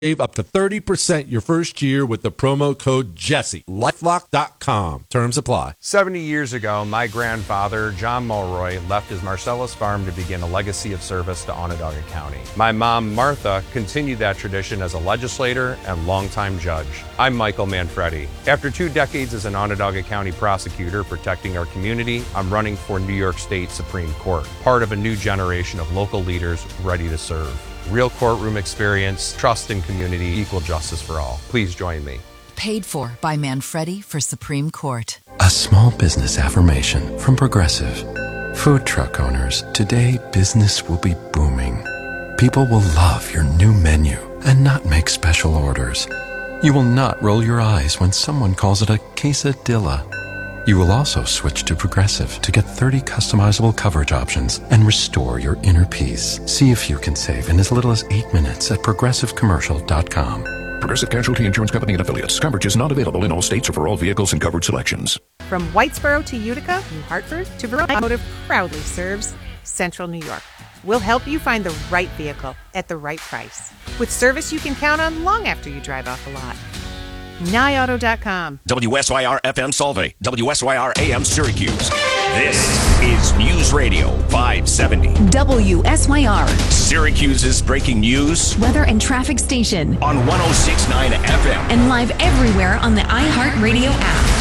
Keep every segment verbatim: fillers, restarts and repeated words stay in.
Save up to thirty percent your first year with the promo code Jesse. LifeLock dot com. Terms apply. seventy years ago, my grandfather, John Mulroy, left his Marcellus farm to begin a legacy of service to Onondaga County. My mom, Martha, continued that tradition as a legislator and longtime judge. I'm Michael Manfredi. After two decades as an Onondaga County prosecutor protecting our community, I'm running for New York State Supreme Court, part of a new generation of local leaders ready to serve. Real courtroom experience, trust in community, equal justice for all. Please join me. Paid for by Manfredi for Supreme Court. A small business affirmation from Progressive. Food truck owners, today business will be booming. People will love your new menu and not make special orders. You will not roll your eyes when someone calls it a quesadilla. You will also switch to Progressive to get thirty customizable coverage options and restore your inner peace. See if you can save in as little as eight minutes at progressive commercial dot com. Progressive Casualty Insurance Company and Affiliates. Coverage is not available in all states or for all vehicles and covered selections. From Whitesboro to Utica, New Hartford to Verona, Automotive proudly serves Central New York. We'll help you find the right vehicle at the right price with service you can count on long after you drive off the lot. Nye Auto dot com. W S Y R F M Solvay, W S Y R A M Syracuse. This is News Radio five seventy. W S Y R. Syracuse's breaking news. Weather and traffic station. On one oh six point nine F M. And live everywhere on the iHeartRadio app.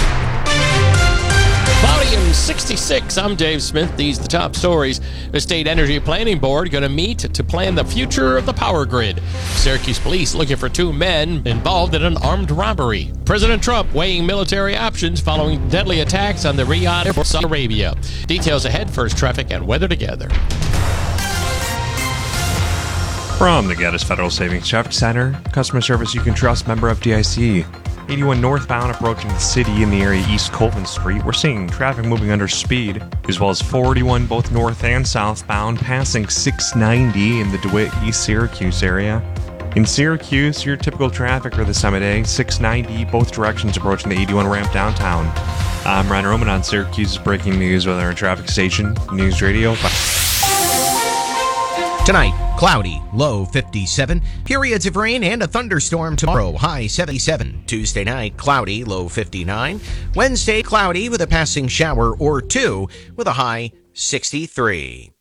Volume sixty-six. I'm Dave Smith. These are the top stories. The State Energy Planning Board going to meet to plan the future of the power grid. Syracuse police looking for two men involved in an armed robbery. President Trump weighing military options following deadly attacks on the Riyadh airport, Saudi Arabia. Details ahead. First, traffic and weather together. From the Gaddis Federal Savings Traffic Center, customer service you can trust, member F D I C. eighty-one northbound approaching the city in the area East Colvin Street. We're seeing traffic moving under speed, as well as forty-one both north and southbound, passing six ninety in the DeWitt East Syracuse area. In Syracuse, your typical traffic for this time of day, six ninety, both directions approaching the eighty-one ramp downtown. I'm Ryan Roman on Syracuse's breaking news weather and traffic station, News Radio. Tonight, cloudy, low fifty-seven. Periods of rain and a thunderstorm tomorrow, high seventy-seven. Tuesday night, cloudy, low fifty-nine. Wednesday, cloudy with a passing shower or two with a high sixty-three.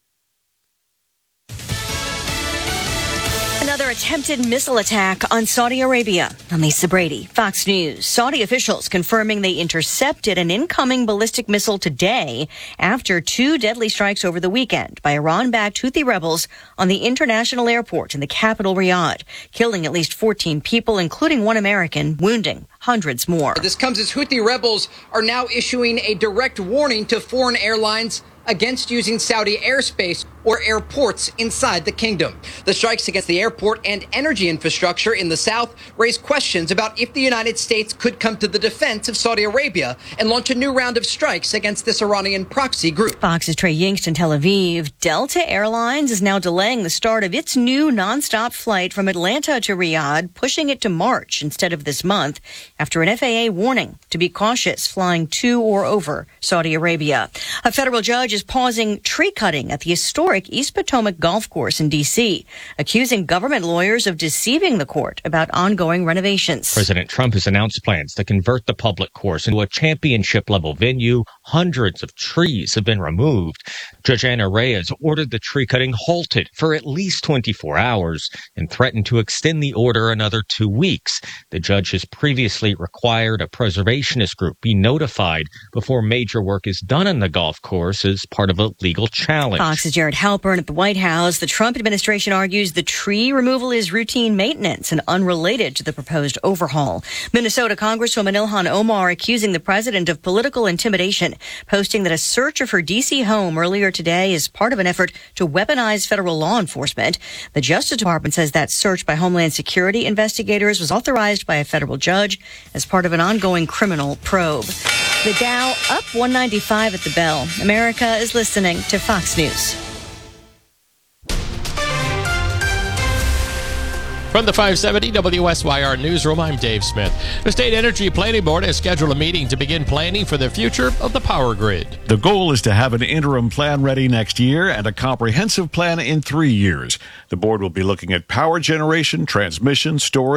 Another attempted missile attack on Saudi Arabia. I'm Lisa Brady, Fox News. Saudi officials confirming they intercepted an incoming ballistic missile today after two deadly strikes over the weekend by Iran-backed Houthi rebels on the international airport in the capital, Riyadh, killing at least fourteen people, including one American, wounding hundreds more. This comes as Houthi rebels are now issuing a direct warning to foreign airlines against using Saudi airspace or airports inside the kingdom. The strikes against the airport and energy infrastructure in the south raise questions about if the United States could come to the defense of Saudi Arabia and launch a new round of strikes against this Iranian proxy group. Fox's Trey Yingst in Tel Aviv. Delta Airlines is now delaying the start of its new nonstop flight from Atlanta to Riyadh, pushing it to March instead of this month after an F A A warning to be cautious flying to or over Saudi Arabia. A federal judge is pausing tree cutting at the historic East Potomac Golf Course in D C, accusing government lawyers of deceiving the court about ongoing renovations. President Trump has announced plans to convert the public course into a championship-level venue. Hundreds of trees have been removed. Judge Anna Reyes ordered the tree cutting halted for at least twenty-four hours and threatened to extend the order another two weeks. The judge has previously required a preservationist group be notified before major work is done on the golf course as part of a legal challenge. Fox's Jared Halpern at the White House. The Trump administration argues the tree removal is routine maintenance and unrelated to the proposed overhaul. Minnesota Congresswoman Ilhan Omar accusing the president of political intimidation, posting that a search of her D C home earlier today is part of an effort to weaponize federal law enforcement. The Justice Department says that search by Homeland Security investigators was authorized by a federal judge as part of an ongoing criminal probe. The Dow up one ninety-five at the bell. America is listening to Fox News. From the five seventy W S Y R Newsroom, I'm Dave Smith. The State Energy Planning Board has scheduled a meeting to begin planning for the future of the power grid. The goal is to have an interim plan ready next year and a comprehensive plan in three years. The board will be looking at power generation, transmission, storage,